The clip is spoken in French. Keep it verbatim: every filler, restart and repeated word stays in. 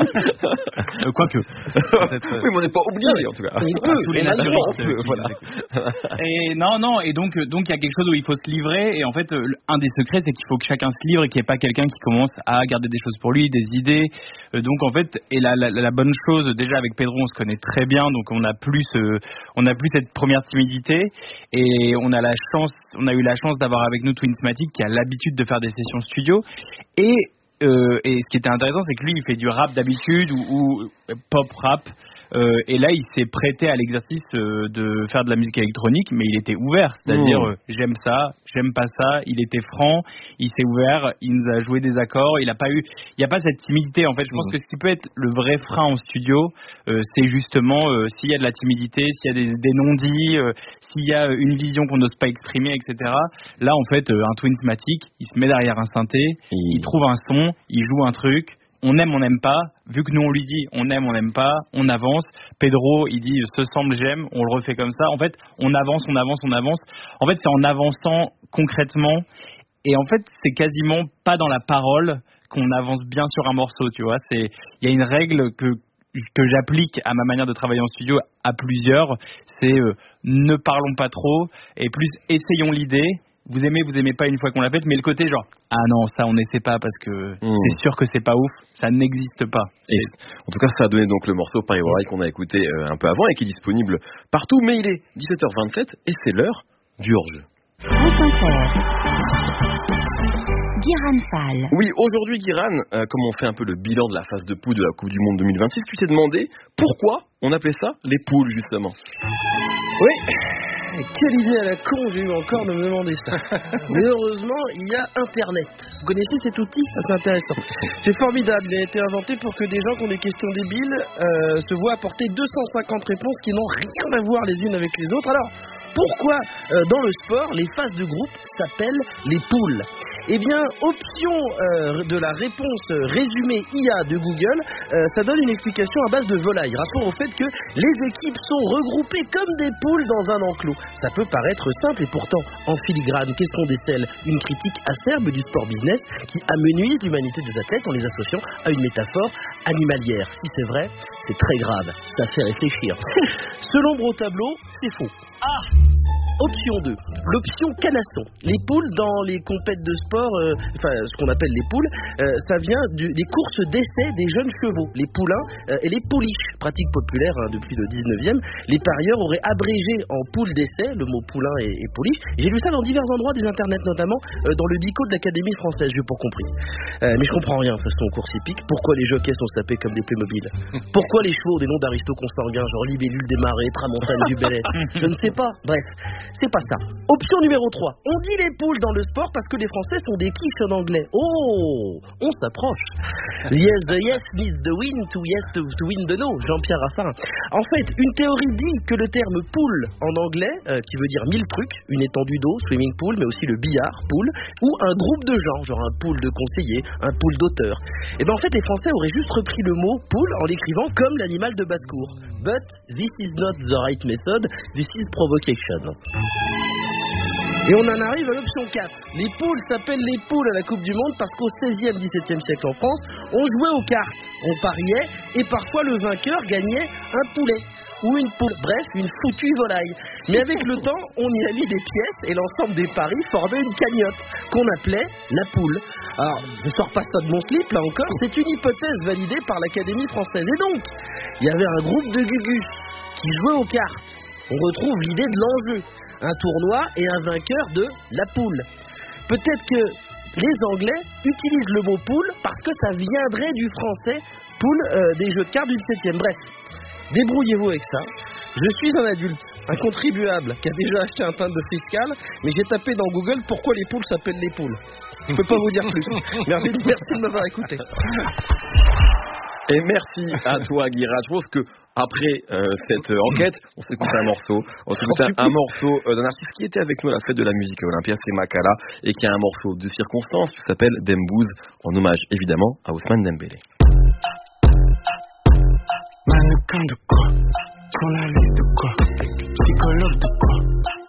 euh, Quoique. Oui, mais on n'est pas obligé, en tout cas. On peut, tous les naturistes. Peut, voilà. Et non, non, et donc, donc il y a quelque chose où il faut se livrer, et en fait, un des secrets, c'est qu'il faut que chacun se livre et qu'il n'y ait pas quelqu'un qui commence à garder des choses pour lui, des idées. Donc en fait, et la, la, la bonne chose, déjà avec Pedro, on se connaît très bien, donc on n'a plus, ce, on n'a plus cette première timidité, et on a la chance, on a eu la chance d'avoir avec nous Twinsmatic qui a l'habitude de faire des sessions studio, et Euh, et ce qui était intéressant, c'est que lui, il fait du rap d'habitude ou, ou pop rap. Euh, et là, il s'est prêté à l'exercice euh, de faire de la musique électronique, mais il était ouvert. C'est-à-dire, mmh. euh, j'aime ça, j'aime pas ça. Il était franc, il s'est ouvert, il nous a joué des accords. Il a pas eu, il n'y a pas cette timidité. En fait, je pense mmh. que ce qui peut être le vrai frein en studio, euh, c'est justement euh, s'il y a de la timidité, s'il y a des, des non-dits, euh, s'il y a une vision qu'on n'ose pas exprimer, et cetera. Là, en fait, euh, un Twinsmatic, il se met derrière un synthé, mmh. il trouve un son, il joue un truc. On aime, on n'aime pas. Vu que nous on lui dit on aime, on n'aime pas, on avance. Pedro, il dit se semble, j'aime, on le refait comme ça. En fait, on avance, on avance, on avance. En fait, c'est en avançant concrètement. Et en fait, c'est quasiment pas dans la parole qu'on avance bien sur un morceau, tu vois. C'est, il y a une règle que que j'applique à ma manière de travailler en studio à plusieurs. C'est euh, ne parlons pas trop et plus essayons l'idée. Vous aimez, vous aimez pas une fois qu'on l'a faite, mais le côté genre ah non, ça on n'essaie pas parce que mmh. c'est sûr que c'est pas ouf, ça n'existe pas. Et en tout cas, ça a donné donc le morceau Paris World qu'on a écouté euh, un peu avant et qui est disponible partout, mais il est dix-sept heures vingt-sept et c'est l'heure du hors-jeu. Guiran Fall. Oui, aujourd'hui Guiran, euh, comme on fait un peu le bilan de la phase de poule de la Coupe du Monde deux mille vingt-six, tu t'es demandé pourquoi on appelait ça les poules justement. Oui. Quelle idée à la con, j'ai eu encore de me demander ça. Mais heureusement, il y a Internet. Vous connaissez cet outil ? C'est intéressant. C'est formidable. Il a été inventé pour que des gens qui ont des questions débiles euh, se voient apporter deux cent cinquante réponses qui n'ont rien à voir les unes avec les autres. Alors, pourquoi euh, dans le sport, les phases de groupe s'appellent les poules ? Eh bien, option euh, de la réponse résumée I A de Google, euh, ça donne une explication à base de volaille, rapport au fait que les équipes sont regroupées comme des poules dans un enclos. Ça peut paraître simple et pourtant, en filigrane, qu'est-ce qu'on décèle ? Une critique acerbe du sport business qui amenuise l'humanité des athlètes en les associant à une métaphore animalière. Si c'est vrai, c'est très grave, ça fait réfléchir. Selon Gros Tableau, c'est faux. Ah ! Option deux, l'option canasson. Les poules dans les compètes de sport, euh, enfin ce qu'on appelle les poules, euh, ça vient du, des courses d'essai des jeunes chevaux, les poulains euh, et les pouliches, pratique populaire hein, depuis le dix-neuvième. Les parieurs auraient abrégé en poule d'essai le mot poulain et, et pouliche. J'ai lu ça dans divers endroits des internets, notamment euh, dans le dico de l'Académie française, j'ai pour compris. Euh, mais je comprends rien, de toute façon, aux courses hippiques. Pourquoi les jockeys sont sapés comme des Playmobil ? Pourquoi les chevaux ont des noms d'aristos consanguins, genre Libellule des Marais, Tramontane du Bellay ? Je ne sais pas. Bref. C'est pas ça. Option numéro trois. On dit les poules dans le sport parce que les Français sont des quiches en anglais. Oh, on s'approche. Yes, the yes means the win to yes to, to win the no. Jean-Pierre Raffarin. En fait, une théorie dit que le terme pool en anglais, euh, qui veut dire mille trucs, une étendue d'eau, swimming pool, mais aussi le billard, pool, ou un groupe de gens, genre un pool de conseillers, un pool d'auteurs. Et ben en fait, les Français auraient juste repris le mot pool en l'écrivant comme l'animal de basse-cour. But this is not the right method, this is provocation. Et on en arrive à l'option quatre. Les poules s'appellent les poules à la Coupe du Monde parce qu'au seizième dix-septième siècle en France, on jouait aux cartes, on pariait et parfois le vainqueur gagnait un poulet ou une poule, bref, une foutue volaille. Mais avec le temps, on y a mis des pièces et l'ensemble des paris formait une cagnotte qu'on appelait la poule. Alors, je sors pas ça de mon slip, là encore, c'est une hypothèse validée par l'Académie française. Et donc, il y avait un groupe de gugus qui jouait aux cartes. On retrouve l'idée de l'enjeu, un tournoi et un vainqueur de la poule. Peut-être que les Anglais utilisent le mot poule parce que ça viendrait du français poule euh, des jeux de cartes du dix-septième. Bref, débrouillez-vous avec ça. Je suis un adulte, un contribuable qui a déjà acheté un timbre fiscal, mais j'ai tapé dans Google pourquoi les poules s'appellent les poules. Je peux pas vous dire plus. Merci, merci de m'avoir écouté. Et merci à toi, Guira. Je pense que après euh, cette euh, enquête, on s'est écouté un morceau. On s'est écouté un, un morceau euh, d'un artiste qui était avec nous à la fête de la musique à Olympia, c'est Makala, et qui a un morceau de circonstance qui s'appelle Dembouz, en hommage évidemment à Ousmane Dembélé. Mannequin de quoi? Journaliste de quoi? Psychologue de quoi?